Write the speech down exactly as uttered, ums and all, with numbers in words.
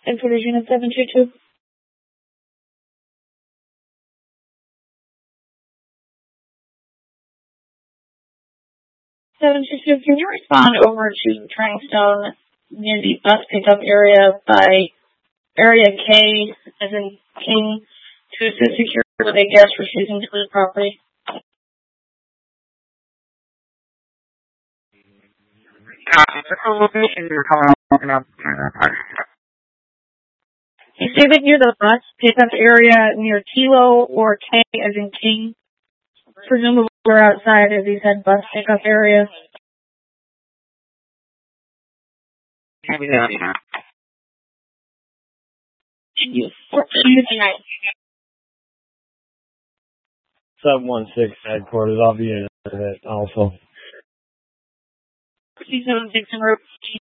Headquarters Unit seven two two. seven two two, can you respond over to Trainstone near the bus pickup area by Area K, as in King, to assist security with a guest refusing to leave property? You say that near the bus pickup area near Kilo or K, as in King, presumably we're outside of these said bus pickup areas. seven one six headquarters, I'll be in it also. seven six en route